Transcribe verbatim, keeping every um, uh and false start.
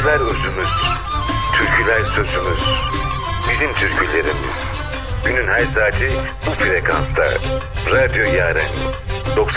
Şarkılar özümüz, türküler sözümüz. Bizim türkülerimiz. Günün her saati bu frekansta. Radyo Yaren.